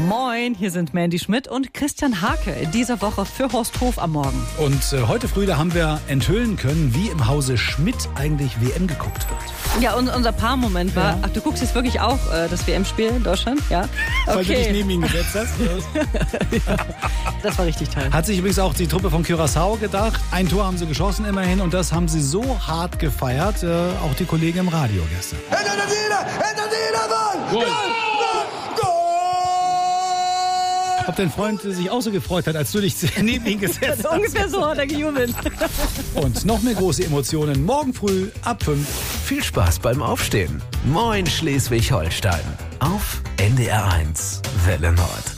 Moin, hier sind Mandy Schmidt und Christian Hake in dieser Woche für Horst Hof am Morgen. Und heute früh, da haben wir enthüllen können, wie im Hause Schmidt eigentlich WM geguckt wird. Ja, und unser Paarmoment war, ach, du guckst jetzt wirklich auch das WM-Spiel in Deutschland? Ja. Okay. Weil du dich neben ihn gesetzt hast. Ja, das war richtig toll. Hat sich übrigens auch die Truppe von Curaçao gedacht. Ein Tor haben sie geschossen immerhin und das haben sie so hart gefeiert, auch die Kollegen im Radio gestern. Ob dein Freund sich auch so gefreut hat, als du dich neben ihn gesetzt hast. Ungefähr so hat er gejubelt. Und noch mehr große Emotionen morgen früh ab 5. Viel Spaß beim Aufstehen. Moin Schleswig-Holstein. Auf NDR 1 Welle Nord.